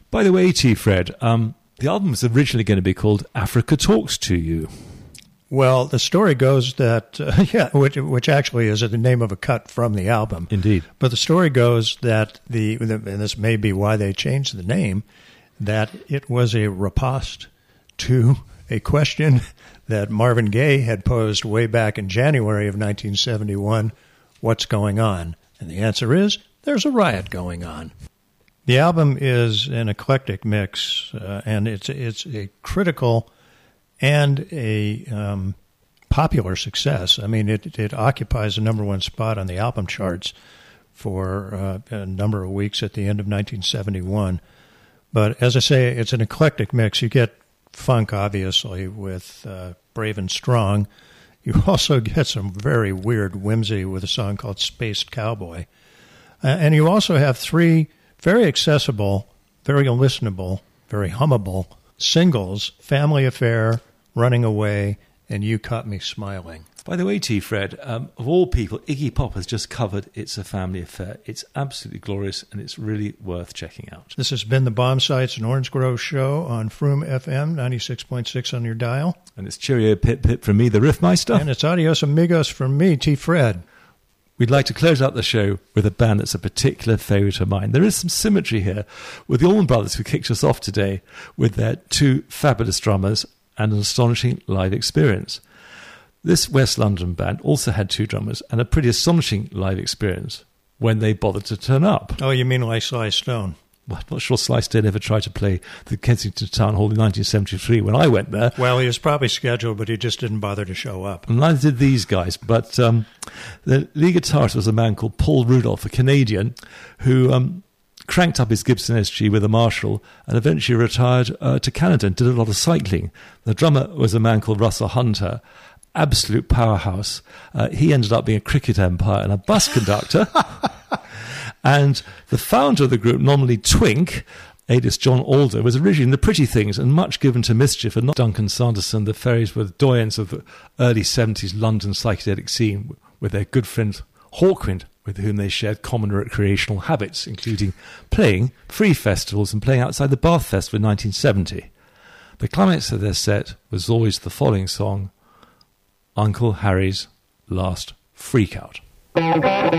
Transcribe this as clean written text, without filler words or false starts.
By the way, T. Fred, the album was originally going to be called Africa Talks to You. Well, the story goes that, which actually is the name of a cut from the album. Indeed. But the story goes that and this may be why they changed the name, that it was a riposte to a question that Marvin Gaye had posed way back in January of 1971, what's going on? And the answer is, there's a riot going on. The album is an eclectic mix, and it's a critical and a popular success. I mean, it occupies the number one spot on the album charts for a number of weeks at the end of 1971. But as I say, it's an eclectic mix. You get funk, obviously, with Brave and Strong. You also get some very weird whimsy with a song called Spaced Cowboy. And you also have three very accessible, very listenable, very hummable singles, Family Affair, Running Away, and You Caught Me Smiling. By the way, T. Fred, of all people, Iggy Pop has just covered It's a Family Affair. It's absolutely glorious, and it's really worth checking out. This has been the Bomb Sites and Orange Grove Show on Froome FM, 96.6 on your dial. And it's cheerio pip pip from me, the Riffmeister. And it's adios amigos from me, T. Fred. We'd like to close out the show with a band that's a particular favourite of mine. There is some symmetry here with the Allman Brothers, who kicked us off today with their two fabulous drummers and an astonishing live experience. This West London band also had two drummers and a pretty astonishing live experience when they bothered to turn up. Oh, you mean like Sly Stone? Well, I'm not sure Sly Stone ever tried to play the Kensington Town Hall in 1973 when I went there. Well, he was probably scheduled, but he just didn't bother to show up. And neither did these guys. But the lead guitarist was a man called Paul Rudolph, a Canadian, who cranked up his Gibson SG with a Marshall and eventually retired to Canada and did a lot of cycling. The drummer was a man called Russell Hunter, absolute powerhouse. He ended up being a cricket umpire and a bus conductor. And the founder of the group, nominally Twink, alias John Alder, was originally in the Pretty Things and much given to mischief, and not Duncan Sanderson. The Ferries were the doyens of the early 70s London psychedelic scene with their good friend Hawkwind, with whom they shared common recreational habits, including playing free festivals and playing outside the Bath Festival in 1970. The climax of their set was always the following song, Uncle Harry's Last Freakout.